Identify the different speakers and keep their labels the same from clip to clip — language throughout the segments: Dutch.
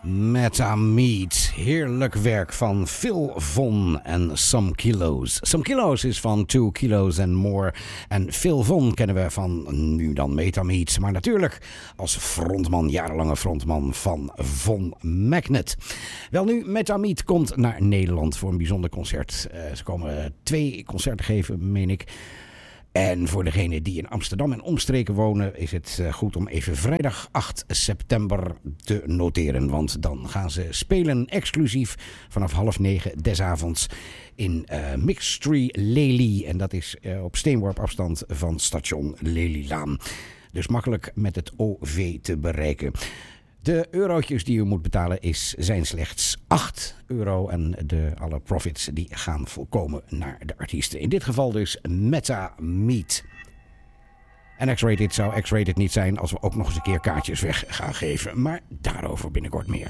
Speaker 1: Metameat, heerlijk werk van Phil Von en Some Kilos. Some Kilos is van 2 Kilos and More. En Phil Von kennen we van nu dan Metameat. Maar natuurlijk als frontman, jarenlange frontman van Von Magnet. Wel nu, Metameat komt naar Nederland voor een bijzonder concert. Ze komen 2 concerten geven, meen ik. En voor degenen die in Amsterdam en omstreken wonen is het goed om even vrijdag 8 september te noteren. Want dan gaan ze spelen exclusief vanaf 8:30 des avonds in Mixtree Lely. En dat is op steenworp afstand van station Lelylaan. Dus makkelijk met het OV te bereiken. De eurotjes die u moet betalen zijn slechts €8. En alle profits die gaan volkomen naar de artiesten. In dit geval dus Metameat. En X-Rated zou X-Rated niet zijn als we ook nog eens een keer kaartjes weg gaan geven. Maar daarover binnenkort meer.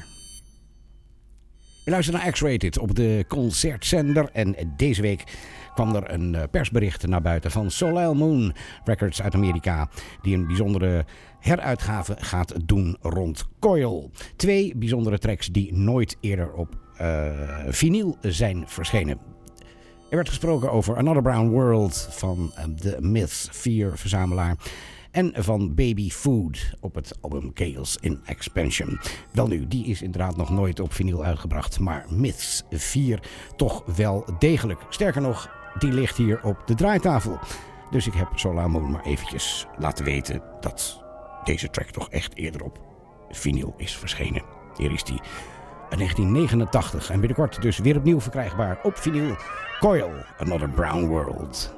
Speaker 1: U luistert naar X-Rated op de concertzender. En deze week kwam er een persbericht naar buiten van Soleil Moon Records uit Amerika. Die een bijzondere heruitgave gaat doen rond Coil. 2 bijzondere tracks die nooit eerder op vinyl zijn verschenen. Er werd gesproken over Another Brown World van de Myth 4 verzamelaar. En van Baby Food op het album Chaos in Expansion. Welnu, die is inderdaad nog nooit op vinyl uitgebracht. Maar Myths 4 toch wel degelijk. Sterker nog, die ligt hier op de draaitafel. Dus ik heb Soleil Moon maar eventjes laten weten dat deze track toch echt eerder op vinyl is verschenen. Hier is die uit 1989 en binnenkort dus weer opnieuw verkrijgbaar op vinyl. Coil, Another Brown World.